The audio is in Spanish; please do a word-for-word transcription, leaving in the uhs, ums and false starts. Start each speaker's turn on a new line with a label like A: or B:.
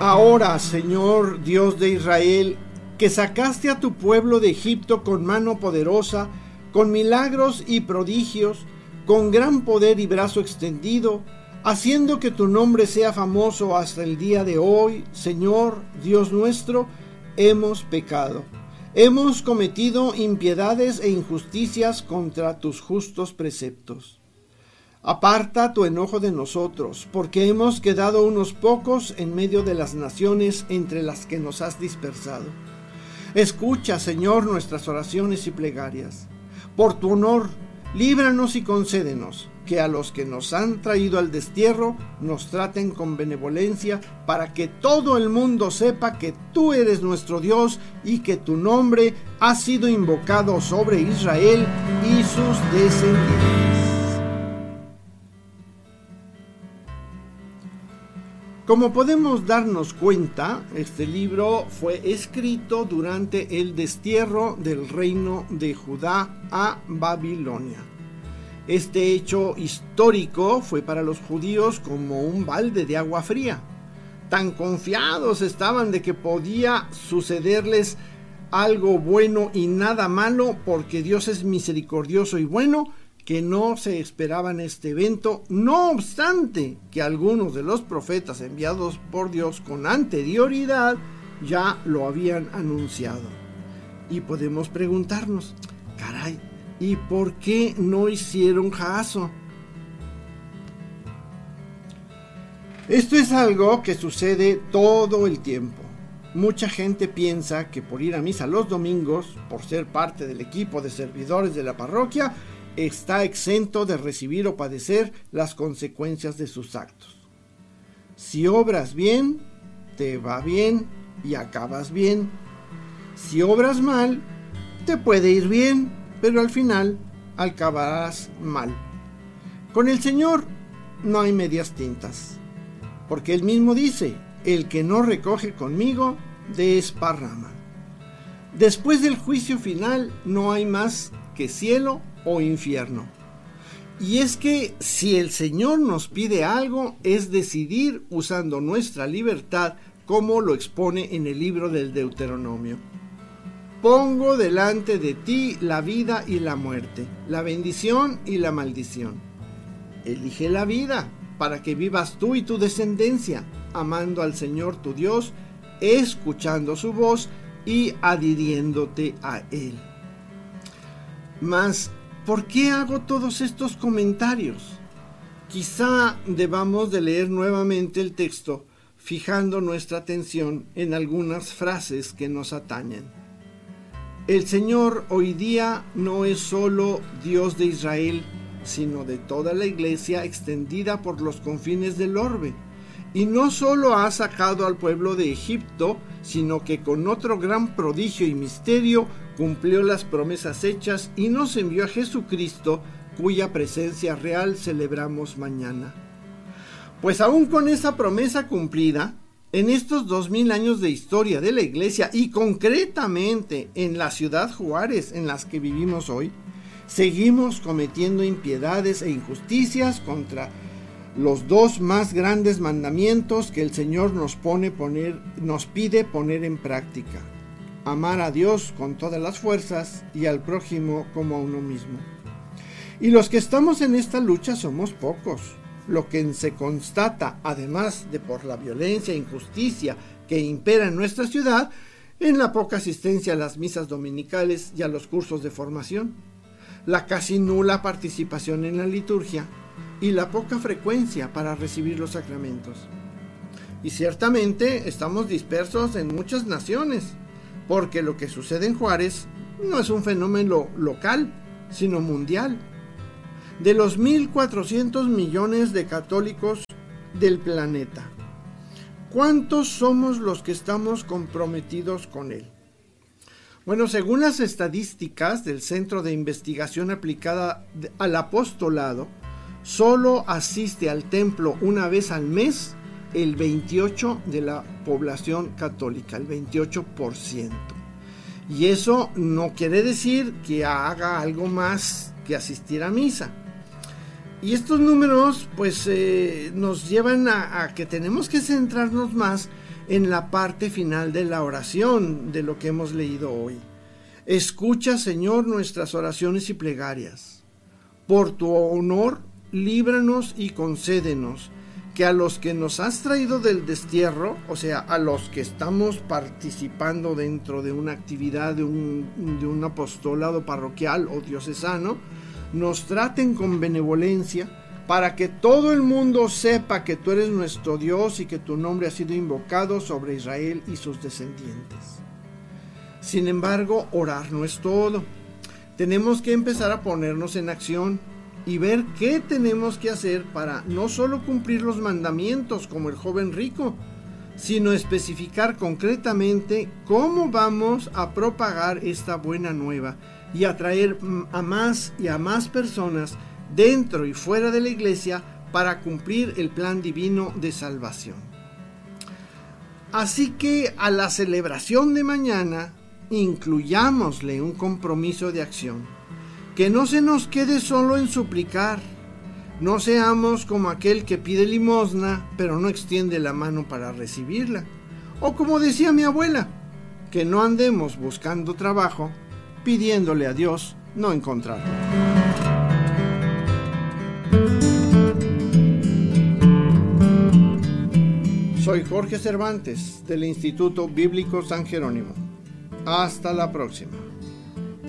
A: Ahora, Señor Dios de Israel, que sacaste a tu pueblo de Egipto con mano poderosa, con milagros y prodigios, con gran poder y brazo extendido, haciendo que tu nombre sea famoso hasta el día de hoy, Señor Dios nuestro, hemos pecado. Hemos cometido impiedades e injusticias contra tus justos preceptos. Aparta tu enojo de nosotros, porque hemos quedado unos pocos en medio de las naciones entre las que nos has dispersado. Escucha, Señor, nuestras oraciones y plegarias. Por tu honor, líbranos y concédenos que a los que nos han traído al destierro nos traten con benevolencia, para que todo el mundo sepa que tú eres nuestro Dios y que tu nombre ha sido invocado sobre Israel y sus descendientes. Como podemos darnos cuenta, este libro fue escrito durante el destierro del reino de Judá a Babilonia. Este hecho histórico fue para los judíos como un balde de agua fría. Tan confiados estaban de que podía sucederles algo bueno y nada malo, porque Dios es misericordioso y bueno, que no se esperaban este evento, no obstante que algunos de los profetas enviados por Dios con anterioridad ya lo habían anunciado. Y podemos preguntarnos, caray, ¿y por qué no hicieron caso? Esto es algo que sucede todo el tiempo. Mucha gente piensa que por ir a misa los domingos, por ser parte del equipo de servidores de la parroquia, está exento de recibir o padecer las consecuencias de sus actos. Si obras bien, te va bien y acabas bien. Si obras mal, te puede ir bien, pero al final acabarás mal. Con el Señor no hay medias tintas, porque Él mismo dice, el que no recoge conmigo, desparrama. Después del juicio final no hay más que cielo o infierno. Y es que si el Señor nos pide algo, es decidir usando nuestra libertad, como lo expone en el libro del Deuteronomio. Pongo delante de ti la vida y la muerte, la bendición y la maldición. Elige la vida para que vivas tú y tu descendencia, amando al Señor tu Dios, escuchando su voz y adhiriéndote a Él. Mas, ¿por qué hago todos estos comentarios? Quizá debamos de leer nuevamente el texto, fijando nuestra atención en algunas frases que nos atañen. El Señor hoy día no es solo Dios de Israel, sino de toda la iglesia extendida por los confines del orbe. Y no solo ha sacado al pueblo de Egipto, sino que con otro gran prodigio y misterio cumplió las promesas hechas y nos envió a Jesucristo, cuya presencia real celebramos mañana. Pues aún con esa promesa cumplida, en estos dos mil años de historia de la iglesia y concretamente en la ciudad Juárez en las que vivimos hoy, seguimos cometiendo impiedades e injusticias contra los dos más grandes mandamientos que el Señor nos pone poner, nos pide poner en práctica: amar a Dios con todas las fuerzas y al prójimo como a uno mismo. Y los que estamos en esta lucha somos pocos. Lo que se constata, además de por la violencia e injusticia que impera en nuestra ciudad, en la poca asistencia a las misas dominicales y a los cursos de formación, la casi nula participación en la liturgia y la poca frecuencia para recibir los sacramentos. Y ciertamente estamos dispersos en muchas naciones, porque lo que sucede en Juárez no es un fenómeno local, sino mundial. De los mil cuatrocientos millones de católicos del planeta, ¿cuántos somos los que estamos comprometidos con él? Bueno, según las estadísticas del Centro de Investigación Aplicada al Apostolado, solo asiste al templo una vez al mes el veintiocho por ciento de la población católica, el veintiocho por ciento. Y eso no quiere decir que haga algo más que asistir a misa. Y estos números pues eh, nos llevan a, a que tenemos que centrarnos más en la parte final de la oración de lo que hemos leído hoy. Escucha, Señor, nuestras oraciones y plegarias. Por tu honor, líbranos y concédenos que a los que nos has traído del destierro, o sea, a los que estamos participando dentro de una actividad de un, de un apostolado parroquial o diocesano, nos traten con benevolencia, para que todo el mundo sepa que tú eres nuestro Dios y que tu nombre ha sido invocado sobre Israel y sus descendientes. Sin embargo, orar no es todo. Tenemos que empezar a ponernos en acción y ver qué tenemos que hacer para no solo cumplir los mandamientos como el joven rico, sino especificar concretamente cómo vamos a propagar esta buena nueva y atraer a más y a más personas dentro y fuera de la iglesia para cumplir el plan divino de salvación. Así que a la celebración de mañana incluyámosle un compromiso de acción, que no se nos quede solo en suplicar. No seamos como aquel que pide limosna pero no extiende la mano para recibirla, o como decía mi abuela, que no andemos buscando trabajo pidiéndole a Dios no encontrarlo. Soy Jorge Cervantes del Instituto Bíblico San Jerónimo. Hasta la próxima.